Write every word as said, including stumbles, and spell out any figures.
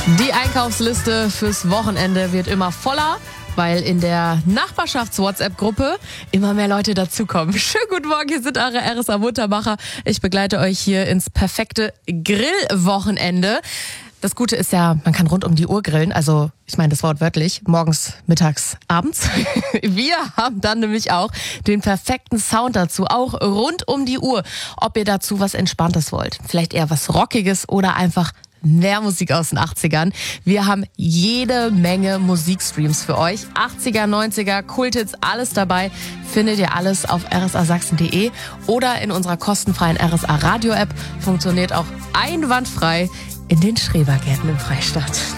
Die Einkaufsliste fürs Wochenende wird immer voller, weil in der Nachbarschafts-WhatsApp-Gruppe immer mehr Leute dazukommen. Schönen guten Morgen, hier sind eure R S A-Muntermacher. Ich begleite euch hier ins perfekte Grillwochenende. Das Gute ist ja, man kann rund um die Uhr grillen, also ich meine das Wort wörtlich, morgens, mittags, abends. Wir haben dann nämlich auch den perfekten Sound dazu, auch rund um die Uhr. Ob ihr dazu was Entspanntes wollt, vielleicht eher was Rockiges oder einfach mehr Musik aus den achtzigern. Wir haben jede Menge Musikstreams für euch. achtziger, neunziger, Kulthits, alles dabei. Findet ihr alles auf r s a sachsen punkt de oder in unserer kostenfreien R S A Radio App. Funktioniert auch einwandfrei in den Schrebergärten im Freistaat.